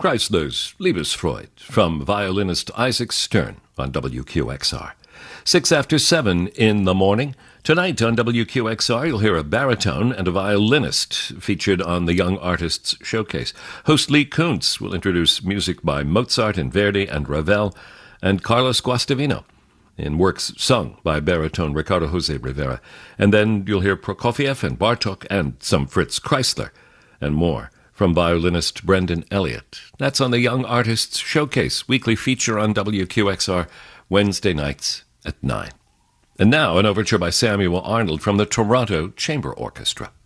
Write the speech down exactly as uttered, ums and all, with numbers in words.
Chrysler's Liebesfreud from violinist Isaac Stern on W Q X R. Six after seven in the morning. Tonight on W Q X R, you'll hear a baritone and a violinist featured on the Young Artists Showcase. Host Lee Kuntz will introduce music by Mozart and Verdi and Ravel and Carlos Guastavino in works sung by baritone Ricardo Jose Rivera. And then you'll hear Prokofiev and Bartok and some Fritz Kreisler and more from violinist Brendan Elliott. That's on the Young Artists Showcase, weekly feature on W Q X R, Wednesday nights at nine. And now, an overture by Samuel Arnold from the Toronto Chamber Orchestra.